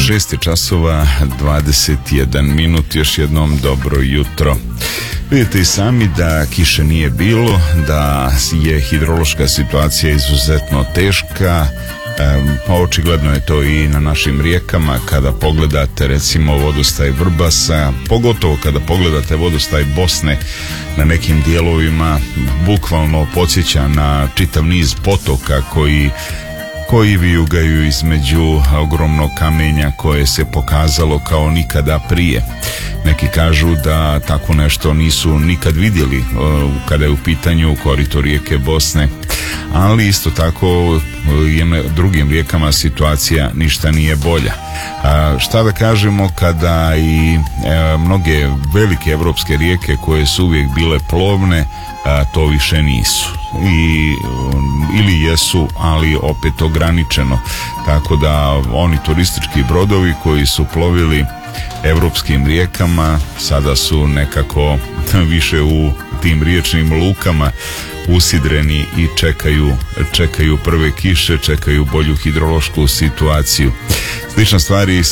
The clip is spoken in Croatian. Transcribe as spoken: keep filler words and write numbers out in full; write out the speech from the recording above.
šest časova dvadeset jedan minut, još jednom dobro jutro. Vidite i sami da kiše nije bilo, da je hidrološka situacija izuzetno teška. Pa očigledno je to i na našim rijekama. Kada pogledate recimo vodostaj Vrbasa, pogotovo kada pogledate vodostaj Bosne, na nekim dijelovima bukvalno podsjeća na čitav niz potoka koji koji vijugaju između ogromnog kamenja koje se pokazalo kao nikada prije. Neki kažu da tako nešto nisu nikad vidjeli kada je u pitanju korito rijeke Bosne, ali isto tako i na drugim rijekama situacija ništa nije bolja. A šta da kažemo kada i e, mnoge velike evropske rijeke koje su uvijek bile plovne, a, to više nisu. I, ili jesu, ali opet ograničeno. Tako da oni turistički brodovi koji su plovili evropskim rijekama sada su nekako više u tim riječnim lukama usidreni i čekaju, čekaju prve kiše, čekaju bolju hidrološku situaciju. Slična stvar i